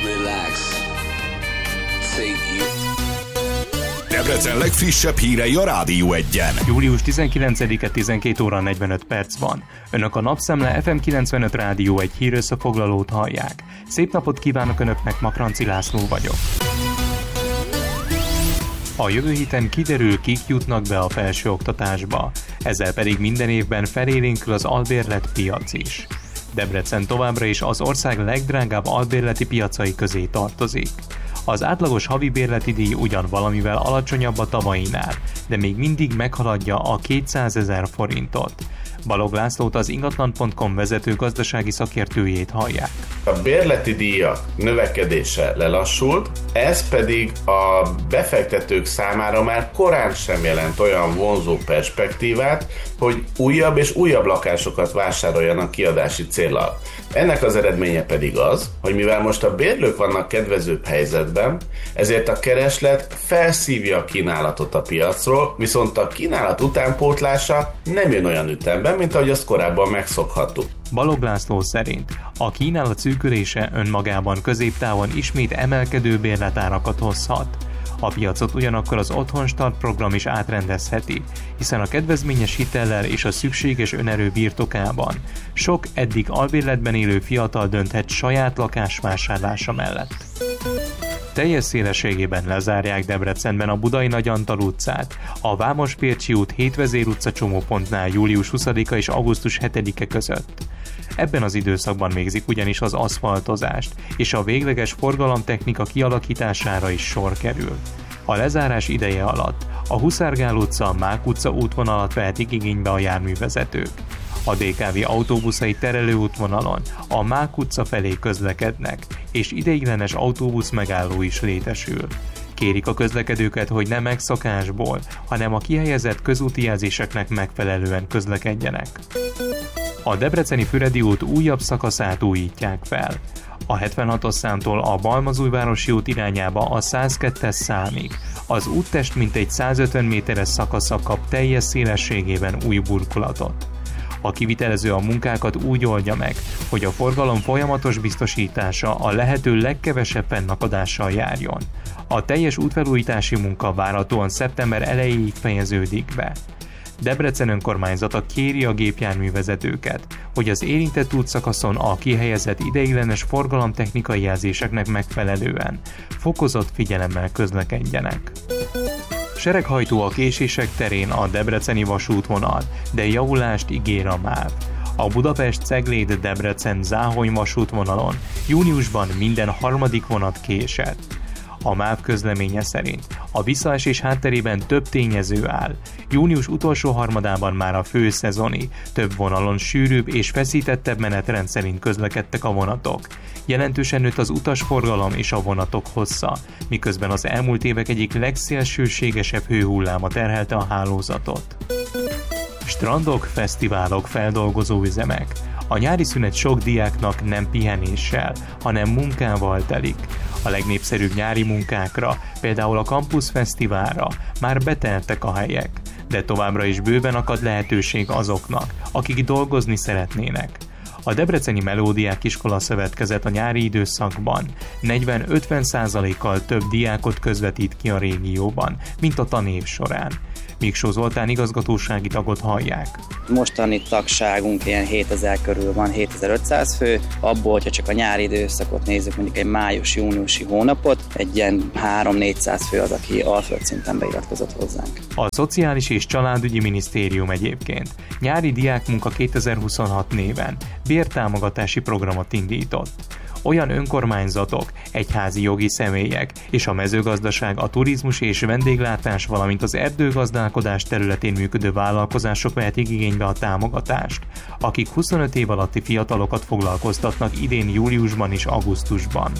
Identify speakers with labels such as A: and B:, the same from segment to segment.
A: Relax. Take you.
B: Debrecen legfrissebb hírei a Rádió 1-en.
C: Július 19-e 12 óra 45 perc van. Önök a Napszemle FM 95 Rádió 1 hírösszefoglalót hallják. Szép napot kívánok Önöknek, Makranci László vagyok. A jövő héten kiderül, kik jutnak be a felsőoktatásba. Ezzel pedig minden évben felélénkül az albérletpiac is. Debrecen továbbra is az ország legdrágább albérleti piacai közé tartozik. Az átlagos havi bérleti díj ugyan valamivel alacsonyabb a tavainál, de még mindig meghaladja a 200 000 forintot. Balog Lászlót, az ingatlan.com vezető gazdasági szakértőjét hallják.
D: A bérleti díjak növekedése lelassult, ez pedig a befektetők számára már korán sem jelent olyan vonzó perspektívát, hogy újabb és újabb lakásokat vásároljanak kiadási céllal. Ennek az eredménye pedig az, hogy mivel most a bérlők vannak kedvezőbb helyzetben, ezért a kereslet felszívja a kínálatot a piacról, viszont a kínálat utánpótlása nem jön olyan ütemben, mint ahogy azt korábban megszokhattuk.
C: Balog László szerint a kínálat szűkülése önmagában középtávon ismét emelkedő bérletárakat hozhat. A piacot ugyanakkor az Otthonstart program is átrendezheti, hiszen a kedvezményes hitellel és a szükséges önerő birtokában sok eddig albérletben élő fiatal dönthet saját lakásvásárlása mellett. Teljes szélességében lezárják Debrecenben a Budai Nagy Antal utcát, a Vámospércsi út 7 Vezér utca csomópontnál július 20-a és augusztus 7-e között. Ebben az időszakban végzik ugyanis az aszfaltozást, és a végleges forgalomtechnika kialakítására is sor kerül. A lezárás ideje alatt a Huszárgál utca, Mák utca útvonalat vehetik igénybe a járművezetők. A DKV autóbuszai terelőútvonalon a Mák utca felé közlekednek, és ideiglenes autóbusz megálló is létesül. Kérik a közlekedőket, hogy nem megszokásból, hanem a kihelyezett közúti jelzéseknek megfelelően közlekedjenek. A debreceni Füredi út újabb szakaszát újítják fel. A 76-os számtól a Balmazújvárosi út irányába a 102-es számig. Az úttest mintegy 150 méteres szakasza kap teljes szélességében új burkolatot. A kivitelező a munkákat úgy oldja meg, hogy a forgalom folyamatos biztosítása a lehető legkevesebb fennakadással járjon. A teljes útfelújítási munka várhatóan szeptember elejéig fejeződik be. Debrecen önkormányzata kéri a gépjárművezetőket, hogy az érintett útszakaszon a kihelyezett ideiglenes forgalomtechnikai jelzéseknek megfelelően fokozott figyelemmel közlekedjenek. Sereghajtó a késések terén a debreceni vasútvonal, de javulást ígér a MÁV. A Budapest-Cegléd-Debrecen-Záhony vasútvonalon júniusban minden harmadik vonat késett. A MÁV közleménye szerint a visszaesés hátterében több tényező áll. Június utolsó harmadában már a főszezoni, több vonalon sűrűbb és feszítettebb menetrend szerint közlekedtek a vonatok. Jelentősen nőtt az utasforgalom és a vonatok hossza, miközben az elmúlt évek egyik legszélsőségesebb hőhulláma terhelte a hálózatot. Strandok, fesztiválok, feldolgozóüzemek. A nyári szünet sok diáknak nem pihenéssel, hanem munkával telik. A legnépszerűbb nyári munkákra, például a Campus Fesztiválra már beteltek a helyek, de továbbra is bőven akad lehetőség azoknak, akik dolgozni szeretnének. A Debreceni Melódiák Iskola Szövetkezet a nyári időszakban 40-50%-kal több diákot közvetít ki a régióban, mint a tanév során. Miksó Zoltán igazgatósági tagot hallják.
E: Mostani tagságunk ilyen 7000 körül van, 7500 fő. Abból, hogyha csak a nyári időszakot nézzük, mondjuk egy május-júniusi hónapot, egy ilyen 3-400 fő az, aki alföld szinten beiratkozott hozzánk.
C: A Szociális és Családügyi Minisztérium egyébként nyári diákmunka 2026 néven bértámogatási programot indított. Olyan önkormányzatok, egyházi jogi személyek és a mezőgazdaság, a turizmus és vendéglátás, valamint az erdőgazdálkodás területén működő vállalkozások vehetik igénybe a támogatást, akik 25 év alatti fiatalokat foglalkoztatnak idén júliusban és augusztusban.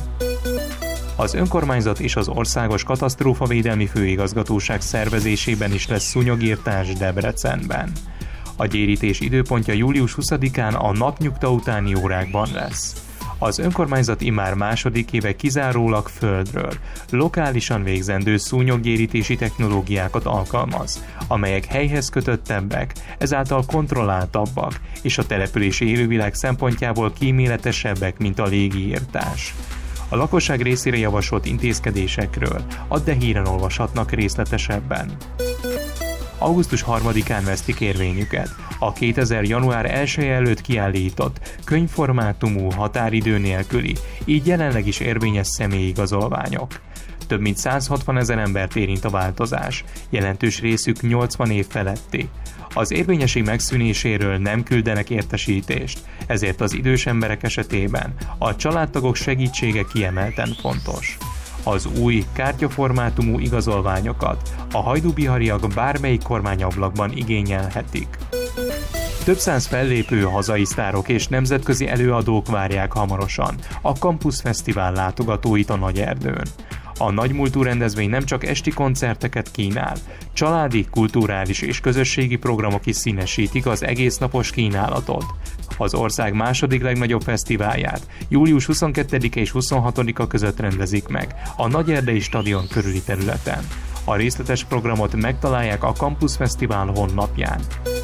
C: Az önkormányzat és az Országos Katasztrófavédelmi Főigazgatóság szervezésében is lesz szúnyogírtás Debrecenben. A gyérítés időpontja július 20-án a napnyugta utáni órákban lesz. Az önkormányzat immár második éve kizárólag földről, lokálisan végzendő szúnyoggyérítési technológiákat alkalmaz, amelyek helyhez kötöttebbek, ezáltal kontrolláltabbak, és a települési élővilág szempontjából kíméletesebbek, mint a légiírtás. A lakosság részére javasolt intézkedésekről a De Híren olvashatnak részletesebben. Augusztus 3-án vesztik érvényüket a 2000. január 1 előtt kiállított könyvformátumú határidő nélküli, így jelenleg is érvényes személyigazolványok. Több mint 160 000 embert érint a változás, jelentős részük 80 év feletti. Az érvényesség megszűnéséről nem küldenek értesítést, ezért az idős emberek esetében a családtagok segítsége kiemelten fontos. Az új kártyaformátumú igazolványokat a hajdúbihariak bármelyik kormányablakban igényelhetik. Több száz fellépő hazai sztárok és nemzetközi előadók várják hamarosan a Campus Fesztivál látogatóit a Nagyerdőn. A nagymúltú rendezvény nem csak esti koncerteket kínál, családi, kulturális és közösségi programok is színesítik az egésznapos kínálatot. Az ország második legnagyobb fesztiválját július 22-e és 26-a között rendezik meg a Nagyerdei stadion körüli területen. A részletes programot megtalálják a Campus Fesztivál honlapján.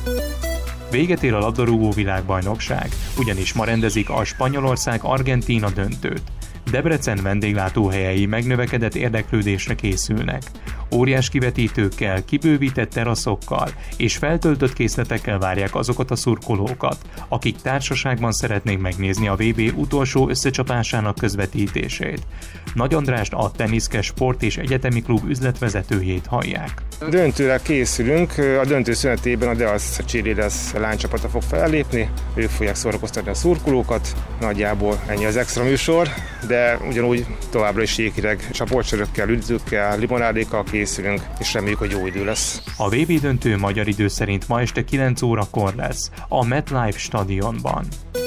C: Véget ér a labdarúgó világbajnokság, ugyanis ma rendezik a Spanyolország-Argentína döntőt. Debrecen vendéglátóhelyei megnövekedett érdeklődésre készülnek. Óriás kivetítőkkel, kibővített teraszokkal és feltöltött készletekkel várják azokat a szurkolókat, akik társaságban szeretnék megnézni a VB utolsó összecsapásának közvetítését. Nagy Andrást, a Teniszke Sport és Egyetemi Klub üzletvezetőjét hallják.
F: Döntőre készülünk, a döntő szünetében a Deasz Cheerleaders lánycsapata fog fellépni, ők fogják szórakoztatni a szurkolókat, nagyjából ennyi az extra műsor, de ugyanúgy továbbra is jéghideg csaportsörökkel, üdítőkkel, limonádékkal készülünk, és reméljük, hogy jó idő lesz.
C: A VB döntő magyar idő szerint ma este 9 órakor lesz a MetLife stadionban.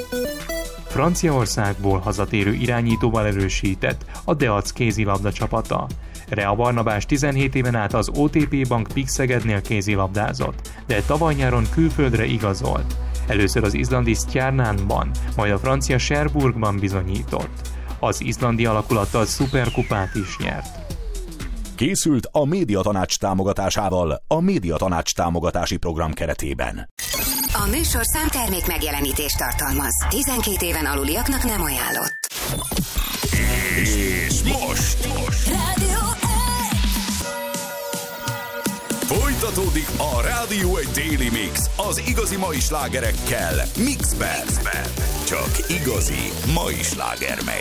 C: Franciaországból hazatérő irányítóval erősített a Deac kézilabda csapata. Rea Barnabás 17 éven át az OTP Bank Pixegednél kézilabdázott, de tavaly nyáron külföldre igazolt. Először az izlandi Stjarnanban, majd a francia Cherbourgban bizonyított. Az izlandi alakulattal szuperkupát is nyert.
B: Készült a Médiatanács támogatásával a Médiatanács támogatási program keretében.
G: A műsorszám termék megjelenítést tartalmaz. 12 éven aluliaknak nem ajánlott.
B: És most
G: Rádió
B: folytatódik a Rádió egy Daily Mix az igazi mai slágerekkel Mixben. Csak igazi mai sláger megy.